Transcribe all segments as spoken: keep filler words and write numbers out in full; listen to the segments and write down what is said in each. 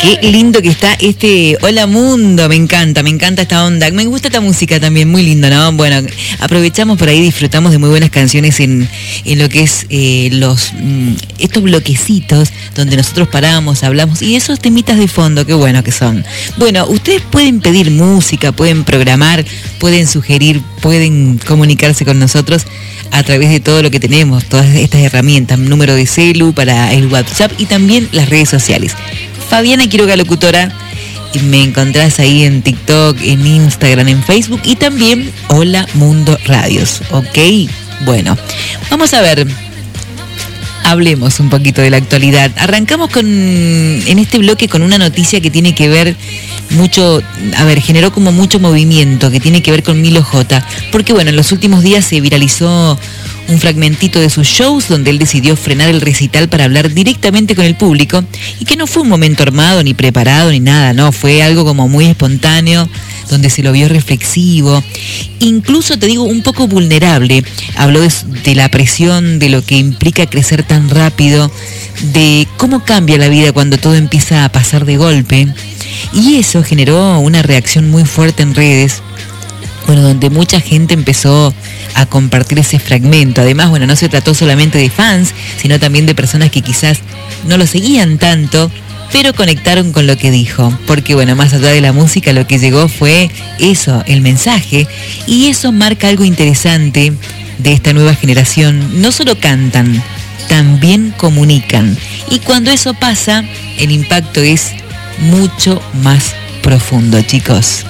Qué lindo que está este Hola Mundo, me encanta, me encanta esta onda. Me gusta esta música también, muy lindo, ¿no? Bueno, aprovechamos por ahí, disfrutamos de muy buenas canciones en, en lo que es eh, los mm, estos bloquecitos donde nosotros paramos, hablamos y esos temitas de fondo, qué bueno que son. Bueno, ustedes pueden pedir música, pueden programar, pueden sugerir, pueden comunicarse con nosotros a través de todo lo que tenemos, todas estas herramientas, número de celu para el WhatsApp y también las redes sociales. Fabiana Quiroga Locutora, me encontrás ahí en TikTok, en Instagram, en Facebook y también Hola Mundo Radios, ¿ok? Bueno, vamos a ver, hablemos un poquito de la actualidad. Arrancamos con en este bloque con una noticia que tiene que ver mucho, a ver, generó como mucho movimiento, que tiene que ver con Milo J, porque bueno, en los últimos días se viralizó un fragmentito de sus shows donde él decidió frenar el recital para hablar directamente con el público y que no fue un momento armado ni preparado ni nada, no, fue algo como muy espontáneo donde se lo vio reflexivo, incluso te digo un poco vulnerable. Habló de, de la presión, de lo que implica crecer tan rápido, de cómo cambia la vida cuando todo empieza a pasar de golpe, y eso generó una reacción muy fuerte en redes, bueno, donde mucha gente empezó a compartir ese fragmento. Además, bueno, no se trató solamente de fans, sino también de personas que quizás no lo seguían tanto, pero conectaron con lo que dijo. Porque, bueno, más allá de la música, lo que llegó fue eso, el mensaje. Y eso marca algo interesante de esta nueva generación. No solo cantan, también comunican. Y cuando eso pasa, el impacto es mucho más profundo, chicos.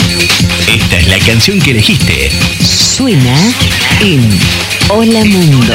Esta es la canción que elegiste. Suena en Hola Mundo.